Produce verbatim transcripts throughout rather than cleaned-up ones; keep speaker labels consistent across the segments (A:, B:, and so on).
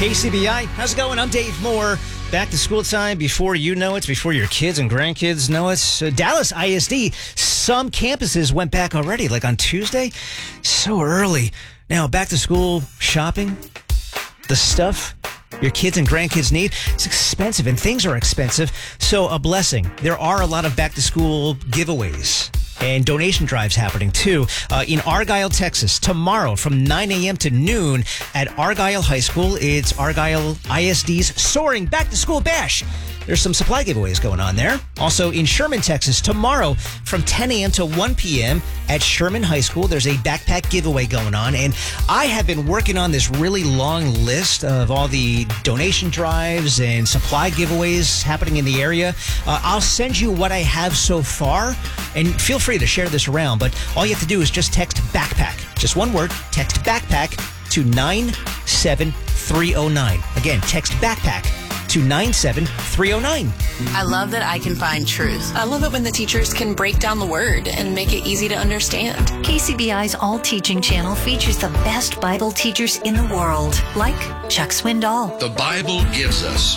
A: K C B I, how's it going? I'm Dave Moore. Back to school time before you know it, before your kids and grandkids know it. Uh, Dallas I S D, some campuses went back already, like on Tuesday. So early. Now, back to school shopping, the stuff your kids and grandkids need, it's expensive, and things are expensive. So a blessing. There are a lot of back to school giveaways and donation drives happening, too, uh, in Argyle, Texas. Tomorrow from nine a.m. to noon at Argyle High School. It's Argyle I S D's Soaring Back to School Bash. There's some supply giveaways going on there. Also in Sherman, Texas, tomorrow from ten a.m. to one p.m. at Sherman High School, there's a backpack giveaway going on. And I have been working on this really long list of all the donation drives and supply giveaways happening in the area. Uh, I'll send you what I have so far, and feel free to share this around. But all you have to do is just text backpack. Just one word, text backpack to nine seven three oh nine. Again, text backpack to nine seven three oh nine.
B: I love that I can find truth. I love it when the teachers can break down the word and make it easy to understand.
C: K C B I's All Teaching channel features the best Bible teachers in the world, like Chuck Swindoll.
D: The Bible gives us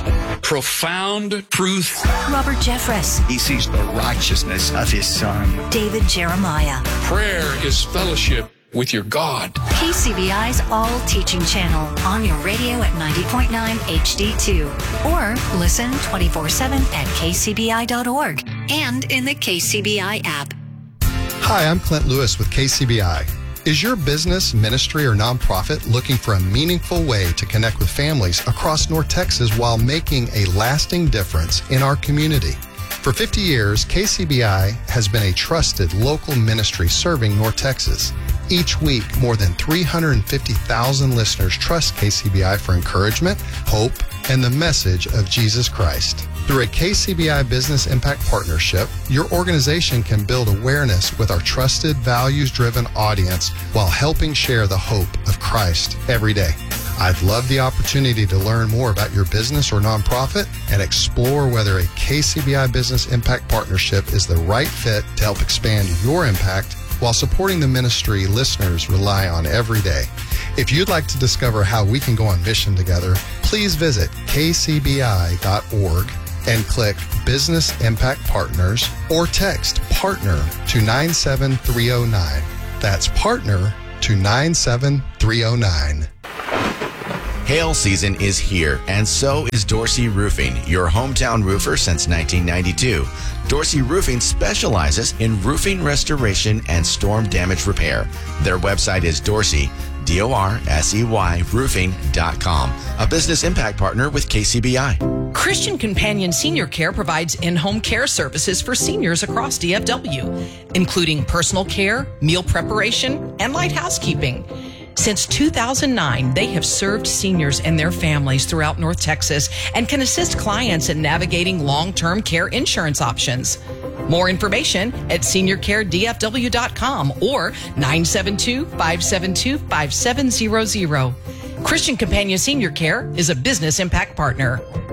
D: profound truth.
C: Robert Jeffress.
E: He sees the righteousness of his son.
C: David Jeremiah.
D: Prayer is fellowship with your God.
C: K C B I's All Teaching channel on your radio at ninety point nine H D two. Or listen twenty-four seven at k c b i dot org and in the K C B I app.
F: Hi, I'm Clint Lewis with K C B I. Is your business, ministry, or nonprofit looking for a meaningful way to connect with families across North Texas while making a lasting difference in our community? For fifty years, K C B I has been a trusted local ministry serving North Texas. Each week, more than three hundred fifty thousand listeners trust K C B I for encouragement, hope, and the message of Jesus Christ. Through a K C B I Business Impact Partnership, your organization can build awareness with our trusted, values-driven audience while helping share the hope of Christ every day. I'd love the opportunity to learn more about your business or nonprofit and explore whether a K C B I Business Impact Partnership is the right fit to help expand your impact while supporting the ministry listeners rely on every day. If you'd like to discover how we can go on mission together, please visit k c b i dot org and click Business Impact Partners or text PARTNER to nine seven three oh nine. That's PARTNER to nine seven three oh nine.
G: Hail season is here, and so is Dorsey Roofing, your hometown roofer since nineteen ninety-two. Dorsey Roofing specializes in roofing restoration and storm damage repair. Their website is Dorsey, D O R S E Y, roofing dot com, a business impact partner with K C B I.
H: Christian Companion Senior Care provides in-home care services for seniors across D F W, including personal care, meal preparation, and light housekeeping. Since two thousand nine, they have served seniors and their families throughout North Texas and can assist clients in navigating long-term care insurance options. More information at senior care d f w dot com or nine seven two, five seven two, five seven zero zero. Christian Companion Senior Care is a business impact partner.